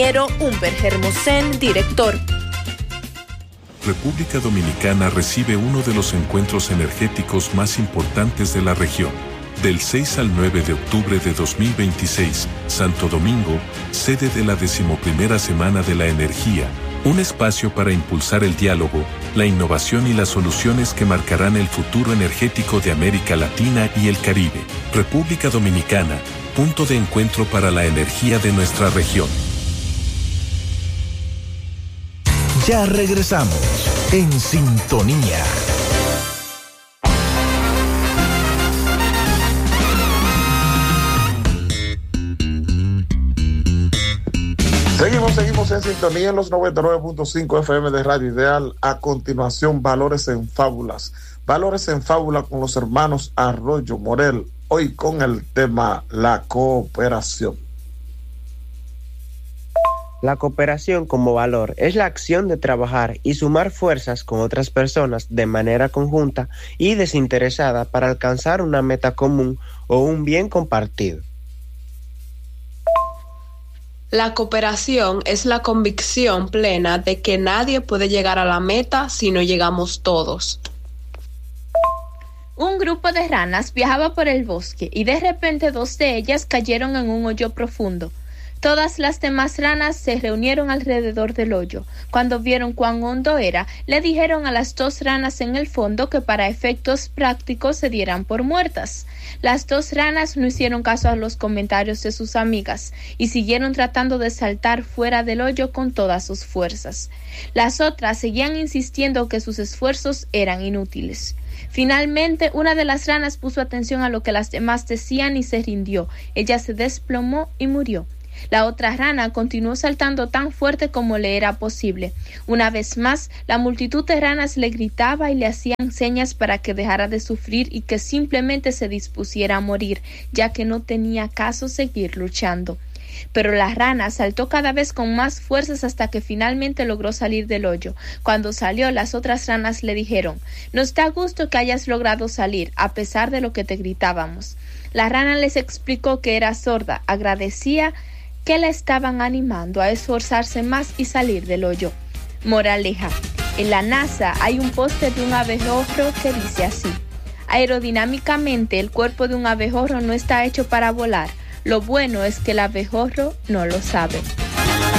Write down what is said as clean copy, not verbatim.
Humber Hermosén, director. República Dominicana recibe uno de los encuentros energéticos más importantes de la región. Del 6 al 9 de octubre de 2026, Santo Domingo, sede de la 11ª Semana de la Energía, un espacio para impulsar el diálogo, la innovación y las soluciones que marcarán el futuro energético de América Latina y el Caribe. República Dominicana, punto de encuentro para la energía de nuestra región. Ya regresamos en Sintonía. Seguimos en sintonía en los 99.5 FM de Radio Ideal. A continuación, Valores en Fábulas. Valores en Fábula con los hermanos Arroyo Morel. Hoy con el tema la cooperación. La cooperación como valor es la acción de trabajar y sumar fuerzas con otras personas de manera conjunta y desinteresada para alcanzar una meta común o un bien compartido. La cooperación es la convicción plena de que nadie puede llegar a la meta si no llegamos todos. Un grupo de ranas viajaba por el bosque y de repente 2 de ellas cayeron en un hoyo profundo. Todas las demás ranas se reunieron alrededor del hoyo. Cuando vieron cuán hondo era, le dijeron a las 2 ranas en el fondo que para efectos prácticos se dieran por muertas. Las 2 ranas no hicieron caso a los comentarios de sus amigas y siguieron tratando de saltar fuera del hoyo con todas sus fuerzas. Las otras seguían insistiendo que sus esfuerzos eran inútiles. Finalmente, una de las ranas puso atención a lo que las demás decían y se rindió. Ella se desplomó y murió. La otra rana continuó saltando tan fuerte como le era posible. Una vez más, la multitud de ranas le gritaba y le hacían señas para que dejara de sufrir y que simplemente se dispusiera a morir, ya que no tenía caso seguir luchando. Pero la rana saltó cada vez con más fuerzas hasta que finalmente logró salir del hoyo. Cuando salió, las otras ranas le dijeron: «Nos da gusto que hayas logrado salir, a pesar de lo que te gritábamos». La rana les explicó que era sorda, agradecía que la estaban animando a esforzarse más y salir del hoyo. Moraleja: en la NASA hay un póster de un abejorro que dice así: aerodinámicamente el cuerpo de un abejorro no está hecho para volar. Lo bueno es que el abejorro no lo sabe.